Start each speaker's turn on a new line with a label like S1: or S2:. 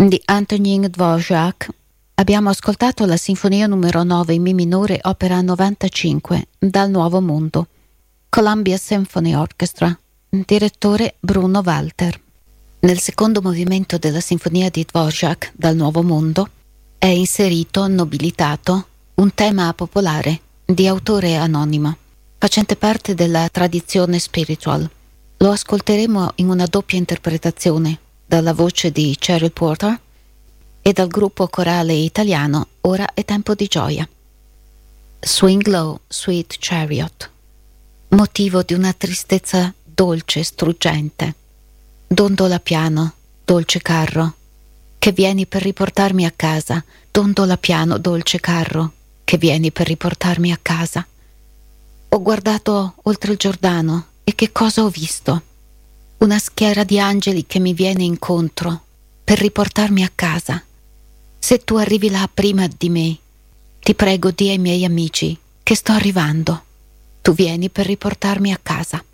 S1: di Antonín Dvořák abbiamo ascoltato la Sinfonia numero 9 in Mi minore, opera 95, dal Nuovo Mondo, Columbia Symphony Orchestra, direttore Bruno Walter. Nel secondo movimento della Sinfonia di Dvořák, dal Nuovo Mondo, è inserito, nobilitato, un tema popolare di autore anonimo, facente parte della tradizione spiritual. Lo ascolteremo in una doppia interpretazione, dalla voce di Cheryl Porter e dal gruppo corale italiano Ora è tempo di gioia. Swing Low, Sweet Chariot, motivo di una tristezza dolce e struggente. Dondola piano, dolce carro, che vieni per riportarmi a casa. Dondola piano, dolce carro, che vieni per riportarmi a casa. Ho guardato oltre il Giordano e che cosa ho visto? Una schiera di angeli che mi viene incontro per riportarmi a casa. Se tu arrivi là prima di me, ti prego di ai miei amici che sto arrivando. Tu vieni per riportarmi a casa.